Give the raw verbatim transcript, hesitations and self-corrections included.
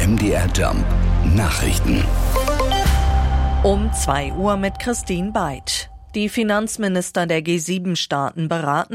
M D R Jump Nachrichten. Um zwei Uhr mit Christine Beitsch. Die Finanzminister der G sieben Staaten beraten